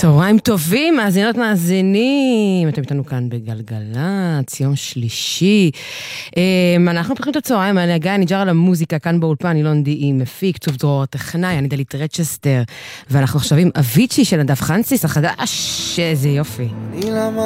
צהריים טובים, מאזינות מאזינים, אתם איתנו כאן בגלגלצ, יום שלישי. אנחנו פותחים את הצהריים האלה, גיא נג'ר על המוזיקה, כאן באולפן, אילון די מפיק, צוף דרור הטכנאי, אני דלית רצ'סטר, ואנחנו עכשיו עם אביצ'י של נדב חנסיס החדש, איזה יופי.